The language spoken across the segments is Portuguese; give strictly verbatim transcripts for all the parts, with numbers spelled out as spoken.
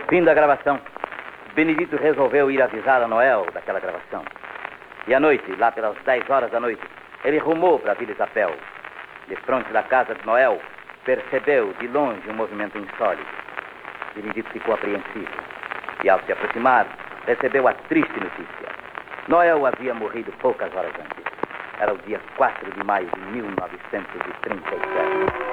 Fim da gravação. Benedito resolveu ir avisar a Noel daquela gravação. E à noite, lá pelas dez horas da noite, ele rumou para a Vila Isabel. De frente da casa de Noel, percebeu de longe um movimento insólito. Benedito ficou apreensivo. E ao se aproximar, recebeu a triste notícia. Noel havia morrido poucas horas antes. Era o dia quatro de maio de mil novecentos e trinta e sete.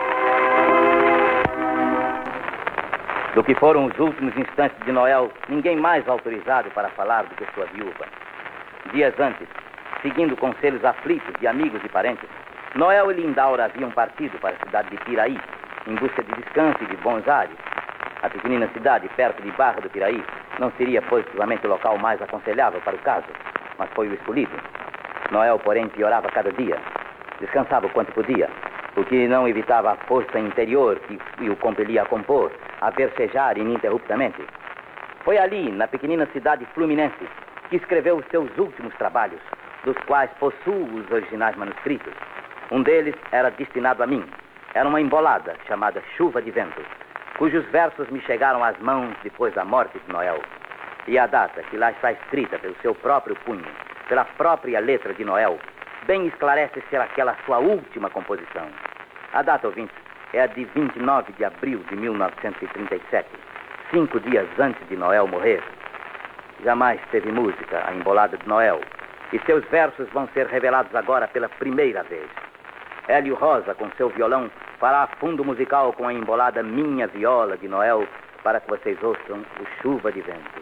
Do que foram os últimos instantes de Noel, ninguém mais autorizado para falar do que sua viúva. Dias antes, seguindo conselhos aflitos de amigos e parentes, Noel e Lindaura haviam partido para a cidade de Piraí, em busca de descanso e de bons ares. A pequenina cidade, perto de Barra do Piraí, não seria positivamente o local mais aconselhável para o caso, mas foi o escolhido. Noel, porém, piorava cada dia. Descansava o quanto podia, o que não evitava a força interior que o compelia a compor, a versejar ininterruptamente. Foi ali, na pequenina cidade fluminense, que escreveu os seus últimos trabalhos, dos quais possuo os originais manuscritos. Um deles era destinado a mim. Era uma embolada chamada Chuva de Vento, cujos versos me chegaram às mãos depois da morte de Noel. E a data que lá está escrita pelo seu próprio punho, pela própria letra de Noel, bem esclarece ser aquela sua última composição. A data, ouvintes, é a de vinte e nove de abril de mil novecentos e trinta e sete, cinco dias antes de Noel morrer. Jamais teve música a embolada de Noel, e seus versos vão ser revelados agora pela primeira vez. Hélio Rosa, com seu violão, fará fundo musical com a embolada Minha Viola de Noel, para que vocês ouçam o Chuva de Vento.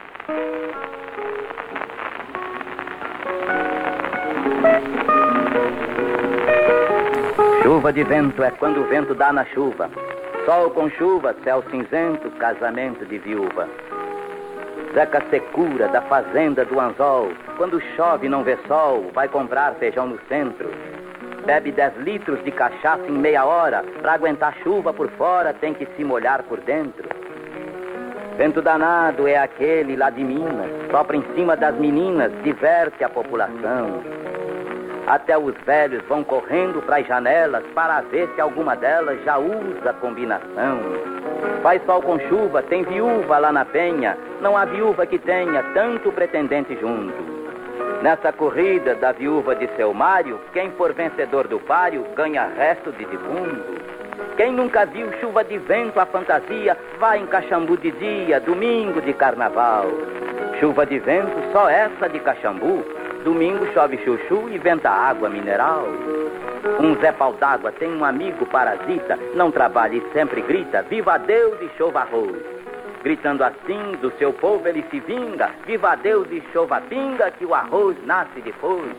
Chuva de vento é quando o vento dá na chuva. Sol com chuva, céu cinzento, casamento de viúva. Zeca Secura, da fazenda do Anzol, quando chove e não vê sol, vai comprar feijão no centro. Bebe dez litros de cachaça em meia hora, pra aguentar chuva por fora tem que se molhar por dentro. Vento danado é aquele lá de Minas, sopra em cima das meninas, diverte a população. Até os velhos vão correndo para as janelas para ver se alguma delas já usa combinação. Faz sol com chuva, tem viúva lá na penha, não há viúva que tenha tanto pretendente junto. Nessa corrida da viúva de seu Mário, quem for vencedor do páreo ganha resto de defunto. Quem nunca viu chuva de vento a fantasia, vai em Caxambu de dia, domingo de carnaval. Chuva de vento, só essa de Caxambu, domingo chove chuchu e venta água mineral. Um Zé Pau d'Água tem um amigo parasita, não trabalha e sempre grita, viva Deus e chova arroz. Gritando assim, do seu povo ele se vinga, viva Deus e chova pinga, que o arroz nasce depois.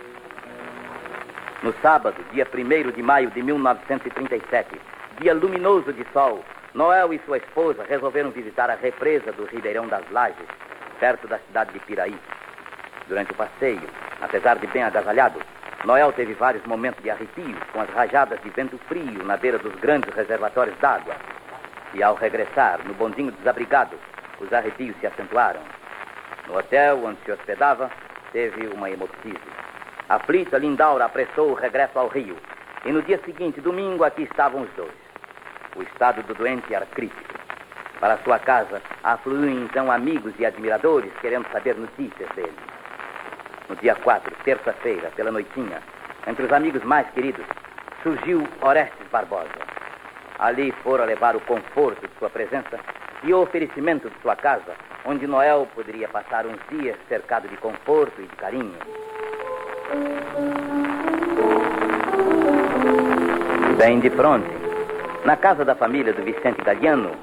No sábado, dia primeiro de maio de mil novecentos e trinta e sete, dia luminoso de sol, Noel e sua esposa resolveram visitar a represa do Ribeirão das Lajes, perto da cidade de Piraí. Durante o passeio, apesar de bem agasalhado, Noel teve vários momentos de arrepios com as rajadas de vento frio na beira dos grandes reservatórios d'água. E ao regressar, no bondinho desabrigado, os arrepios se acentuaram. No hotel onde se hospedava, teve uma hemoptise. Aflita, Lindaura apressou o regresso ao Rio. E no dia seguinte, domingo, aqui estavam os dois. O estado do doente era crítico. Para sua casa, afluíam então amigos e admiradores querendo saber notícias dele. No dia quatro, terça-feira, pela noitinha, entre os amigos mais queridos, surgiu Orestes Barbosa. Ali fora levar o conforto de sua presença e o oferecimento de sua casa, onde Noel poderia passar uns dias cercado de conforto e de carinho. Bem de fronte, na casa da família do Vicente Galiano,